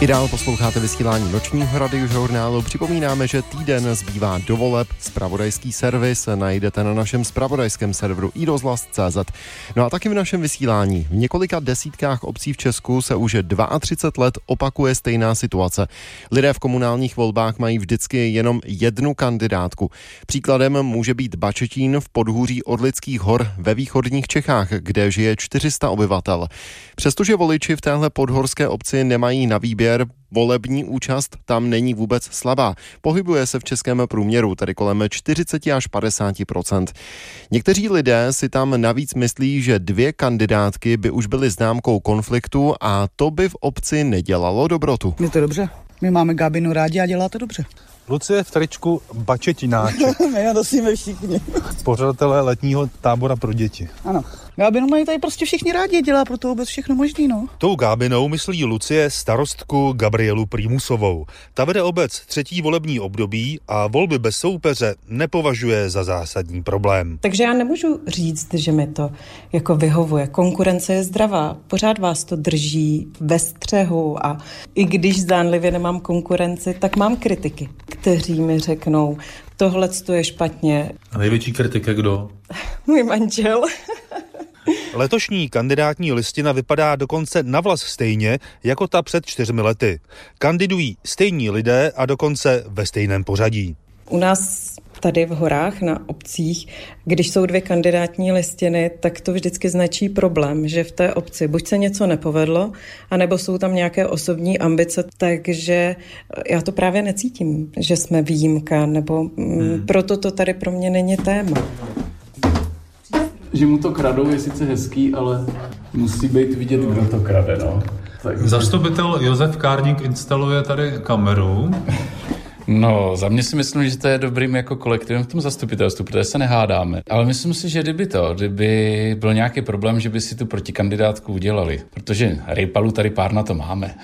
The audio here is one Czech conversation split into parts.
I dál posloucháte vysílání nočního radiožurnálu. Připomínáme, že týden zbývá do voleb. Zpravodajský servis najdete na našem zpravodajském serveru iRozhlas.cz. No a taky v našem vysílání. V několika desítkách obcí v Česku se už 32 let opakuje stejná situace. Lidé v komunálních volbách mají vždycky jenom jednu kandidátku. Příkladem může být Bačetín v podhůří Orlických hor ve východních Čechách, kde žije 400 obyvatel. Přestože voliči v téhle podhorské obci nemají na výběr, volební účast tam není vůbec slabá. Pohybuje se v českém průměru, tedy kolem 40 až 50%. Někteří lidé si tam navíc myslí, že 2 kandidátky by už byly známkou konfliktu a to by v obci nedělalo dobrotu. Je to dobře. My máme Gábinu rádi a dělá to dobře. Lucie v tričku Bačetináček. My ho nosíme všichni. Pořadatelé letního tábora pro děti. Ano. Gábinu mají tady prostě všichni rádi, dělá pro to vůbec všechno možný, no. Tou Gábinou myslí Lucie starostku Gabrielu Prímusovou. Ta vede obec 3. volební období a volby bez soupeře nepovažuje za zásadní problém. Takže já nemůžu říct, že mi to jako vyhovuje. Konkurence je zdravá, pořád vás to drží ve střehu a i když zdánlivě nemám konkurenci, tak mám kritiky, kteří mi řeknou, tohleto je špatně. A největší kritik je kdo? Můj manžel. Letošní kandidátní listina vypadá dokonce navlas stejně jako ta před 4 lety. Kandidují stejní lidé a dokonce ve stejném pořadí. U nás tady v horách na obcích, když jsou 2 kandidátní listiny, tak to vždycky značí problém, že v té obci buď se něco nepovedlo, anebo jsou tam nějaké osobní ambice, takže já to právě necítím, že jsme výjimka, nebo proto to tady pro mě není téma. Že mu to kradou je sice hezký, ale musí být vidět, kdo to krade, no. Tak. Zastupitel Josef Kárník instaluje tady kameru. No, za mě si myslím, že to je dobrým jako kolektivem v tom zastupitelstvu, protože se nehádáme. Ale myslím si, že kdyby byl nějaký problém, že by si tu protikandidátku udělali. Protože rejpalu tady pár na to máme.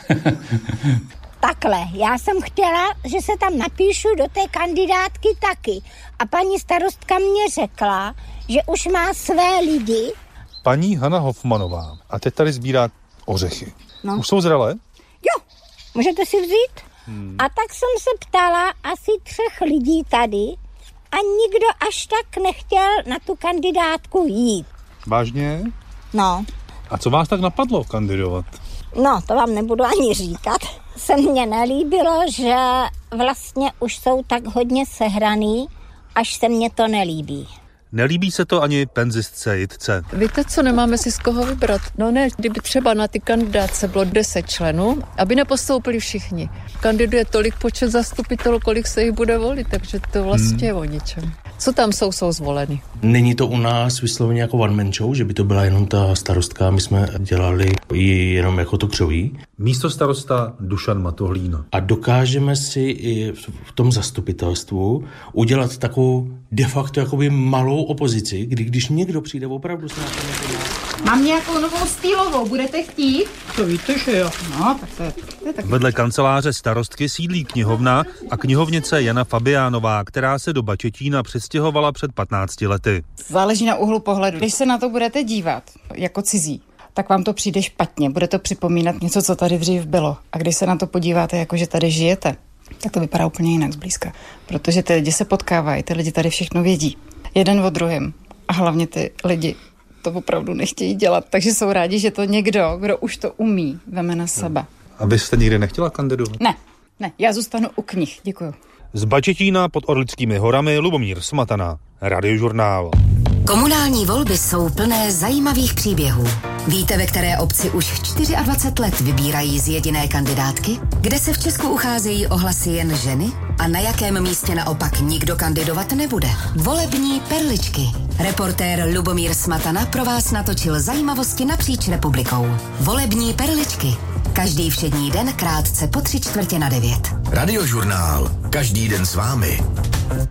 Takhle, já jsem chtěla, že se tam napíšu do té kandidátky taky. A paní starostka mě řekla, že už má své lidi. Paní Hana Hofmanová. A teď tady sbírá ořechy. No. Už jsou zralé? Jo, můžete si vzít. A tak jsem se ptala asi 3 lidí tady a nikdo až tak nechtěl na tu kandidátku jít. Vážně? No. A co vás tak napadlo kandidovat? No, to vám nebudu ani říkat. Se mně nelíbilo, že vlastně už jsou tak hodně sehraný, až se mně to nelíbí. Nelíbí se to ani penzistce Jitce. Víte co, nemáme si z koho vybrat. No ne, kdyby třeba na ty kandidátce bylo 10 členů, aby nepostoupili všichni. Kandiduje tolik počet zastupitelů, kolik se jich bude volit, takže to vlastně je o ničem. Co tam jsou zvoleny. Není to u nás vysloveně jako one man show, že by to byla jenom ta starostka, my jsme dělali ji jenom jako to křoví. Místo starosta Dušan Matohlín. A dokážeme si i v tom zastupitelstvu udělat takovou de facto jakoby malou opozici, když někdo přijde opravdu s nějakou... Mám nějakou novou stylovou, budete chtít? To víte, že jo. No, tak to je tak. Vedle kanceláře starostky sídlí knihovna a knihovnice Jana Fabiánová, která se do Bačetína přestěhovala před 15 lety. Záleží na úhlu pohledu. Když se na to budete dívat jako cizí, tak vám to přijde špatně. Bude to připomínat něco, co tady dřív bylo. A když se na to podíváte, jako že tady žijete, tak to vypadá úplně jinak zblízka. Protože ty lidi se potkávají, ty lidi tady všechno vědí. Jeden o druhém. A hlavně ty lidi to opravdu nechtějí dělat, takže jsou rádi, že to někdo, kdo už to umí, veme na sebe. A vy jste nikdy nechtěla kandidovat? Ne, já zůstanu u knih, děkuju. Z Bačetína pod Orlickými horami Lubomír Smatana, Radiožurnál. Komunální volby jsou plné zajímavých příběhů. Víte, ve které obci už 24 let vybírají z jediné kandidátky? Kde se v Česku ucházejí o hlasy jen ženy? A na jakém místě naopak nikdo kandidovat nebude? Volební perličky. Reportér Lubomír Smatana pro vás natočil zajímavosti napříč republikou. Volební perličky. Každý všední den krátce po 8:45. Radiožurnál. Každý den s vámi.